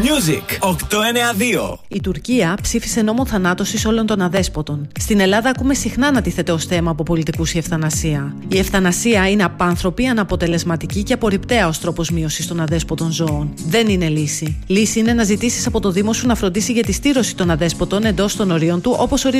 Music 892. Η Τουρκία ψήφισε νόμο θανάτωσης όλων των αδέσποτων. Στην Ελλάδα ακούμε συχνά να τίθεται ως θέμα από πολιτικούς η ευθανασία. Η ευθανασία είναι απάνθρωπη, αναποτελεσματική και απορριπταία ως τρόπος μείωσης των αδέσποτων ζώων. Δεν είναι λύση. Λύση είναι να ζητήσεις από το Δήμο σου να φροντίσει για τη στήρωση των αδέσποτων εντός των ορίων του, όπως